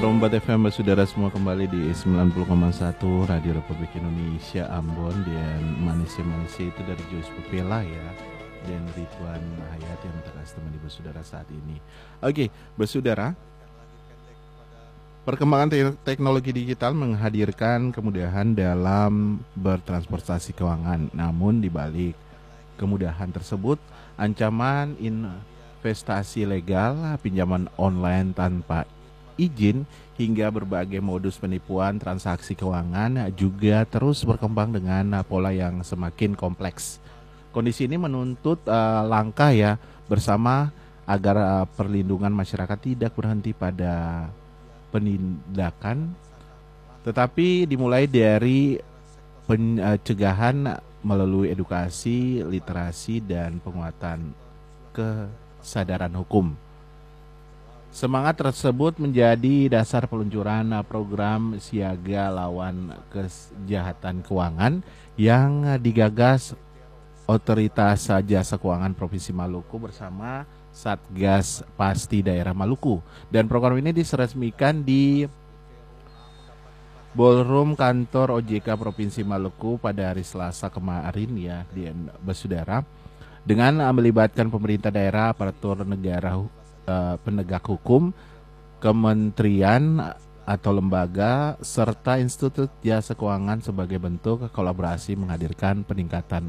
Rombat FM saudara semua kembali di 90,1 Radio Republik Indonesia Ambon. Dan manisnya itu dari Joyce Pupela ya, dan Ridwan Hayat yang terkasih teman ibu saudara saat ini. Oke, bersaudara, perkembangan teknologi digital menghadirkan kemudahan dalam bertransportasi keuangan. Namun di balik kemudahan tersebut, ancaman investasi legal, pinjaman online tanpa izin, hingga berbagai modus penipuan transaksi keuangan juga terus berkembang dengan pola yang semakin kompleks. Kondisi ini menuntut langkah ya bersama agar perlindungan masyarakat tidak berhenti pada penindakan, tetapi dimulai dari pencegahan melalui edukasi, literasi, dan penguatan kesadaran hukum. Semangat tersebut menjadi dasar peluncuran program Siaga Lawan Kejahatan Keuangan yang digagas Otoritas Jasa Keuangan Provinsi Maluku bersama Satgas Pasti Daerah Maluku. Dan program ini diresmikan di Ballroom Kantor OJK Provinsi Maluku pada hari Selasa kemarin ya, di bersaudara, dengan melibatkan pemerintah daerah, aparatur negara, penegak hukum, kementerian atau lembaga, serta institut jasa keuangan sebagai bentuk kolaborasi menghadirkan peningkatan